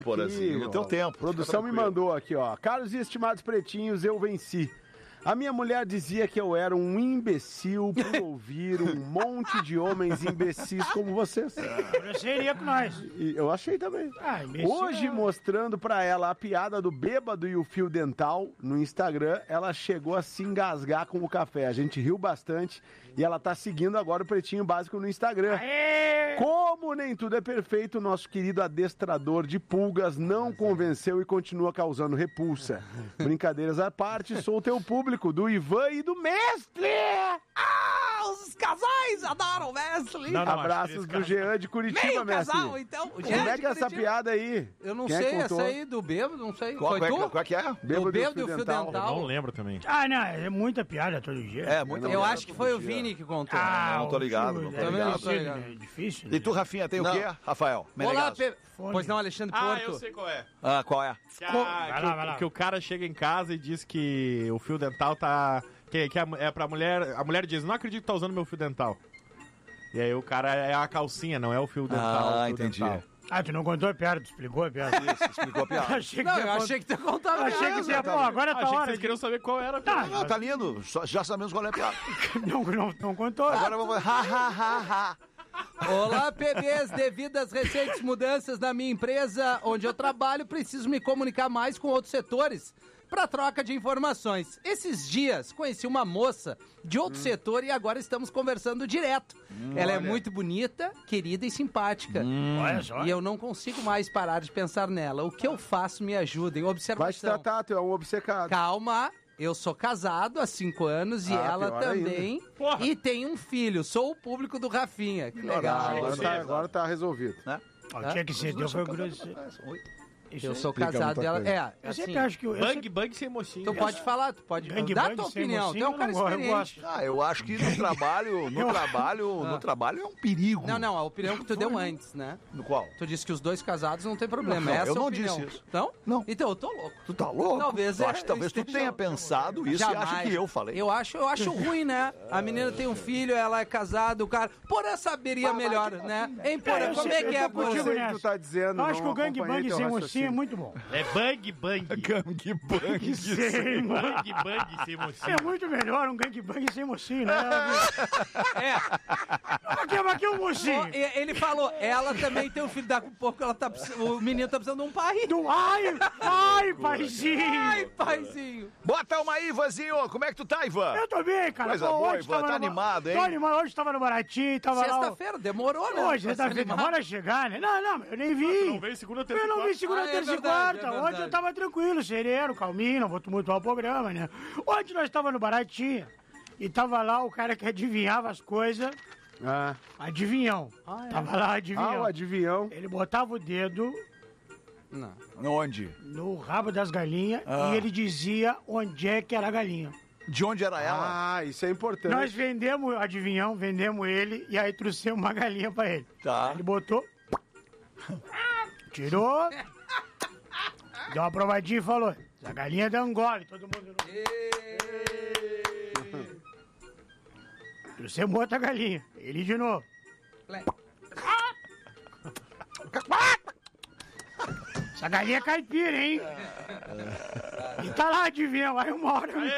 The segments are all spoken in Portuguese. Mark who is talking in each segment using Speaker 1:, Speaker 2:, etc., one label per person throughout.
Speaker 1: Porazinho, no teu tempo.
Speaker 2: Produção me mandou aqui, ó. Caros e estimados pretinhos, eu venci. A minha mulher dizia que eu era um imbecil por ouvir um monte de homens imbecis como vocês.
Speaker 3: Você iria com nós.
Speaker 2: E eu achei também. Hoje, mostrando pra ela a piada do bêbado e o fio dental no Instagram, ela chegou a se engasgar com o café. A gente riu bastante e ela tá seguindo agora o Pretinho Básico no Instagram.
Speaker 3: Aê!
Speaker 2: Como nem tudo é perfeito, nosso querido adestrador de pulgas não convenceu e continua causando repulsa. Brincadeiras à parte, sou o teu público, do Ivan e do Mestre!
Speaker 4: Os casais adoram o Mestre!
Speaker 2: Abraços do Jean de Curitiba,
Speaker 4: Meio
Speaker 2: Mestre.
Speaker 4: casal, então.
Speaker 2: Como é que é essa piada aí?
Speaker 4: Eu não
Speaker 2: Quem
Speaker 4: sei,
Speaker 2: contou?
Speaker 4: essa aí do bêbado, não sei.
Speaker 1: Qual
Speaker 4: Foi tu?
Speaker 1: é que é?
Speaker 4: Do bêbado e o fio dental.
Speaker 5: Eu não lembro também.
Speaker 3: Não, é muita piada todo dia.
Speaker 1: É, muita
Speaker 4: Eu acho que foi o Vini que contou.
Speaker 1: não tô ligado, não tô ligado.
Speaker 3: É difícil.
Speaker 1: E tu, Rafinha, tem o quê, Rafael?
Speaker 4: Olá,
Speaker 1: Menegasso.
Speaker 4: Pois não, Alexandre Porto.
Speaker 5: eu sei qual é.
Speaker 1: Qual é?
Speaker 3: Vai lá.
Speaker 5: Que o cara chega em casa e diz que o fio dental tá... Que é pra mulher... A mulher diz, não acredito que tá usando meu fio dental. E aí o cara é a calcinha, não é o fio dental.
Speaker 1: Entendi.
Speaker 5: Dental.
Speaker 3: Tu não contou a piada, tu explicou a piada.
Speaker 1: Isso, explicou a piada.
Speaker 4: Eu achei que tu ia contar a
Speaker 3: Achei que
Speaker 4: piada.
Speaker 3: você ia... agora tá
Speaker 5: Achei que
Speaker 3: hora.
Speaker 5: vocês queriam saber qual era.
Speaker 1: Não, tá lindo. Já sabemos qual é a piada.
Speaker 3: Não contou.
Speaker 1: Agora eu vou...
Speaker 4: Olá, PBs, devido às recentes mudanças na minha empresa onde eu trabalho, preciso me comunicar mais com outros setores para troca de informações. Esses dias conheci uma moça de outro setor e agora estamos conversando direto. Ela é muito bonita, querida e simpática.
Speaker 3: Olha só.
Speaker 4: E eu não consigo mais parar de pensar nela. O que eu faço? Me ajudem. Observação.
Speaker 2: Vai te tratar, tu é um obcecado.
Speaker 4: Calma. Eu sou casado há 5 anos e ela
Speaker 2: pior
Speaker 4: também.
Speaker 3: Porra.
Speaker 4: E tem um filho. Sou o público do Rafinha. Que legal.
Speaker 2: Agora tá resolvido.
Speaker 3: Tinha que ser, deu foi grosso.
Speaker 4: Eu sou
Speaker 2: Explica
Speaker 4: casado e
Speaker 2: muita
Speaker 4: ela...
Speaker 2: coisa.
Speaker 4: É,
Speaker 3: Eu
Speaker 4: assim,
Speaker 3: sempre acho que...
Speaker 5: Bang sem mocinho.
Speaker 4: tu pode falar, tu pode
Speaker 3: Bang,
Speaker 4: dar
Speaker 3: bang,
Speaker 4: tua
Speaker 3: sem
Speaker 4: opinião. Tu
Speaker 3: mocinho,
Speaker 4: é um cara
Speaker 3: eu não
Speaker 4: experiente.
Speaker 3: gosto.
Speaker 1: Eu acho que no trabalho é um perigo.
Speaker 4: Não, a opinião que tu deu antes, né?
Speaker 1: No qual?
Speaker 4: Tu disse que os dois casados não tem problema.
Speaker 1: Não,
Speaker 4: Essa
Speaker 1: eu
Speaker 4: é a
Speaker 1: não
Speaker 4: opinião.
Speaker 1: disse isso.
Speaker 4: Então?
Speaker 1: Não.
Speaker 4: Então eu tô louco.
Speaker 1: Tu tá louco?
Speaker 4: Talvez
Speaker 1: Talvez tu tenha pensado isso e acha que eu falei.
Speaker 4: Eu acho ruim, né? A menina tem um filho, ela é casada, o cara... Porã saberia melhor, né? Hein, Porã, como é que é, Porã?
Speaker 2: Eu sei o que tu tá dizendo.
Speaker 3: Eu acho que
Speaker 2: não
Speaker 3: o Gang
Speaker 2: acompanhei
Speaker 3: Bang
Speaker 2: teu
Speaker 3: sem
Speaker 2: raciocínio.
Speaker 3: mocinho é muito bom.
Speaker 5: É bang.
Speaker 1: Gangue bang.
Speaker 3: Sem
Speaker 5: Bang sem mocinho.
Speaker 3: É muito melhor um Gang Bang sem mocinho, né?
Speaker 4: É.
Speaker 3: Aqui é um mocinho.
Speaker 4: Ele falou, ela também tem um filho, daqui a pouco o menino tá precisando de um pai.
Speaker 3: Ai, paizinho.
Speaker 4: Ai, paizinho.
Speaker 1: Bota uma aí, Ivanzinho. Como é que tu tá, Ivan?
Speaker 3: Eu tô bem, cara.
Speaker 1: Coisa
Speaker 3: Pô,
Speaker 1: boa,
Speaker 3: hoje
Speaker 1: Ivan.
Speaker 3: tava
Speaker 1: Tá
Speaker 3: no-
Speaker 1: animado, hein?
Speaker 3: Tô animado. Hoje tava no Baratinho, tava lá...
Speaker 4: Sexta-feira, demorou, né?
Speaker 3: Hoje,
Speaker 4: Pra se
Speaker 3: sexta-feira,
Speaker 4: animar.
Speaker 3: demora a chegar, né? Não, eu nem vi.
Speaker 5: Não veio segunda, terça
Speaker 3: Eu não vi segunda,
Speaker 4: Ah, é
Speaker 3: terça e
Speaker 4: verdade,
Speaker 3: quarta.
Speaker 4: é
Speaker 3: Hoje
Speaker 4: verdade.
Speaker 3: eu tava tranquilo, sereno, calminho, não vou tumultuar o programa, né? Ontem nós tava no Baratinho e tava lá o cara que adivinhava as coisas. Adivinhão. Tava lá, adivinhão.
Speaker 2: o adivinhão.
Speaker 3: Ele botava o dedo
Speaker 4: Não.
Speaker 1: Onde?
Speaker 3: no rabo das galinhas e ele dizia onde é que era a galinha.
Speaker 1: De onde era ela?
Speaker 2: Isso é importante.
Speaker 3: Nós vendemos, adivinhão, vendemos ele e aí trouxemos uma galinha pra ele.
Speaker 1: Tá.
Speaker 3: Ele botou, tirou, deu uma provadinha e falou, a galinha é da Angola, e todo mundo... Trouxemos outra galinha, ele de novo. Essa galinha é caipira, hein? E tá lá, adivinhão, aí uma hora me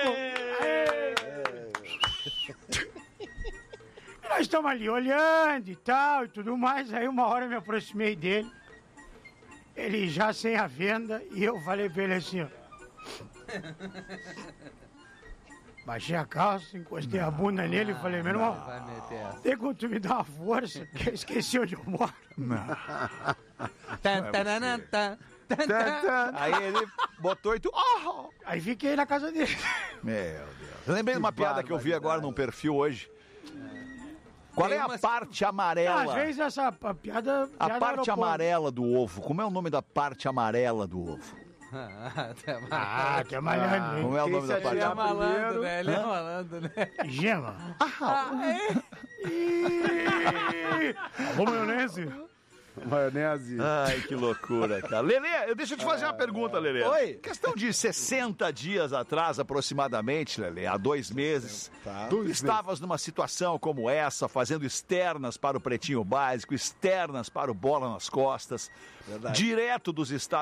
Speaker 3: E nós estamos ali olhando e tal e tudo mais. Aí uma hora eu me aproximei dele. Ele já sem a venda e eu falei pra ele assim, ó. Baixei a calça, encostei a bunda nele e falei, meu irmão,
Speaker 4: Vai meter essa.
Speaker 3: tem como tu me dar uma força, que eu esqueci onde eu moro.
Speaker 1: Aí ele botou e tu...
Speaker 3: Aí fiquei na casa dele.
Speaker 1: Meu Deus. Eu lembrei de uma piada que eu vi agora num perfil hoje. Qual é a parte amarela?
Speaker 3: Às vezes essa piada...
Speaker 1: A
Speaker 3: piada
Speaker 1: parte
Speaker 3: aeroporto.
Speaker 1: amarela do ovo. Como é o nome da parte amarela do ovo?
Speaker 3: Que é malandro, hein?
Speaker 1: Como é o nome da parte
Speaker 4: Ele é
Speaker 1: amarela?
Speaker 4: malandro, né? Ele é malandro, né?
Speaker 3: Gema. Vamos, maionese?
Speaker 2: Maionese.
Speaker 1: Ai, que loucura, cara. Lelê, deixa eu te fazer uma pergunta, Lelê.
Speaker 6: Oi.
Speaker 1: Questão de 60 dias atrás, aproximadamente, Lelê, há 2 meses, tu estavas numa situação como essa, fazendo externas para o Pretinho Básico, externas para o Bola nas Costas, direto dos Estados